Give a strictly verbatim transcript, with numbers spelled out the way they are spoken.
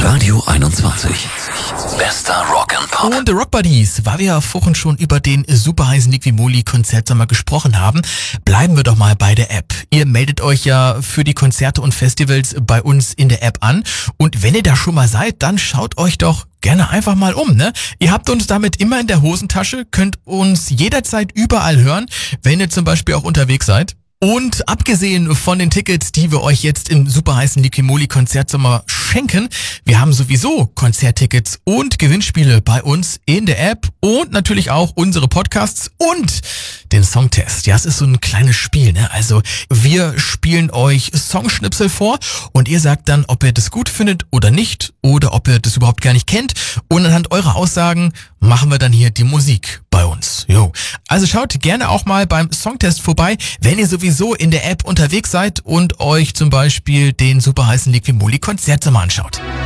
Radio einundzwanzig. Bester Rock and Pop. Und The Rock Buddies, weil wir ja vorhin schon über den super heißen Liquimoli Konzertsommer gesprochen haben, bleiben wir doch mal bei der App. Ihr meldet euch ja für die Konzerte und Festivals bei uns in der App an. Und wenn ihr da schon mal seid, dann schaut euch doch gerne einfach mal um, ne? Ihr habt uns damit immer in der Hosentasche, könnt uns jederzeit überall hören, wenn ihr zum Beispiel auch unterwegs seid. Und abgesehen von den Tickets, die wir euch jetzt im super heißen Liquimoli Konzertsommer schenken, wir haben sowieso Konzerttickets und Gewinnspiele bei uns in der App und natürlich auch unsere Podcasts und den Songtest. Ja, es ist so ein kleines Spiel, ne? Also wir spielen euch Songschnipsel vor und ihr sagt dann, ob ihr das gut findet oder nicht oder ob ihr das überhaupt gar nicht kennt. Und anhand eurer Aussagen machen wir dann hier die Musik bei uns. Jo. Also schaut gerne auch mal beim Songtest vorbei, wenn ihr sowieso in der App unterwegs seid und euch zum Beispiel den super heißen Liquimoli Konzertsommer anschaut.